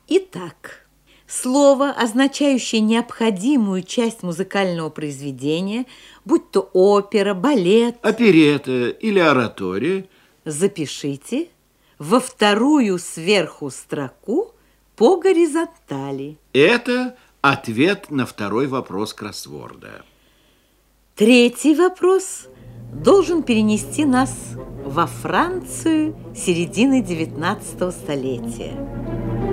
Итак, слово, означающее необходимую часть музыкального произведения, будь то опера, балет, оперетта или оратория, запишите во вторую сверху строку по горизонтали. Это ответ на второй вопрос кроссворда. Третий вопрос должен перенести нас во Францию середины XIX столетия.